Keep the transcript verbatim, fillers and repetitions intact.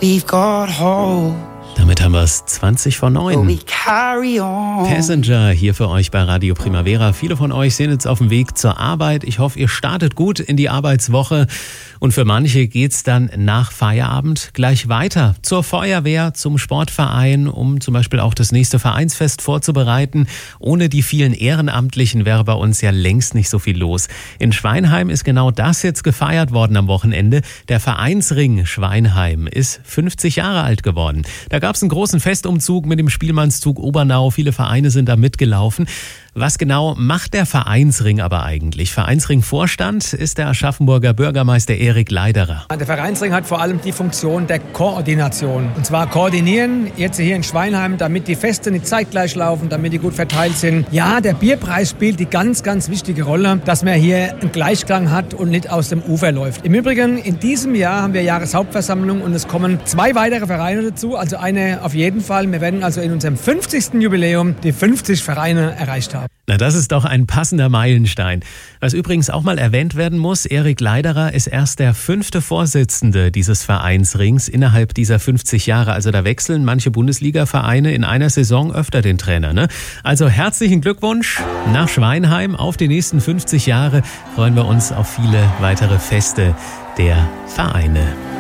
we've got hope. Damit haben wir es zwanzig vor neun. We carry on. Passenger hier für euch bei Radio Primavera. Viele von euch sind jetzt auf dem Weg zur Arbeit. Ich hoffe, ihr startet gut in die Arbeitswoche. Und für manche geht's dann nach Feierabend gleich weiter zur Feuerwehr, zum Sportverein, um zum Beispiel auch das nächste Vereinsfest vorzubereiten. Ohne die vielen Ehrenamtlichen wäre bei uns ja längst nicht so viel los. In Schweinheim ist genau das jetzt gefeiert worden am Wochenende. Der Vereinsring Schweinheim ist fünfzig Jahre alt geworden. Da gab es einen großen Festumzug mit dem Spielmannszug Obernau. Viele Vereine sind da mitgelaufen. Was genau macht der Vereinsring aber eigentlich? Vereinsring-Vorstand ist der Aschaffenburger Bürgermeister Erik Leiderer. Der Vereinsring hat vor allem die Funktion der Koordination. Und zwar koordinieren jetzt hier in Schweinheim, damit die Feste nicht zeitgleich laufen, damit die gut verteilt sind. Ja, der Bierpreis spielt die ganz, ganz wichtige Rolle, dass man hier einen Gleichklang hat und nicht aus dem Ufer läuft. Im Übrigen, in diesem Jahr haben wir Jahreshauptversammlung und es kommen zwei weitere Vereine dazu, also eine auf jeden Fall. Wir werden also in unserem fünfzigsten Jubiläum die fünfzig Vereine erreicht haben. Na, das ist doch ein passender Meilenstein. Was übrigens auch mal erwähnt werden muss, Erik Leiderer ist erst der fünfte Vorsitzende dieses Vereinsrings innerhalb dieser fünfzig Jahre. Also da wechseln manche Bundesliga-Vereine in einer Saison öfter den Trainer, ne? Also herzlichen Glückwunsch nach Schweinheim auf die nächsten fünfzig Jahre. Freuen wir uns auf viele weitere Feste der Vereine.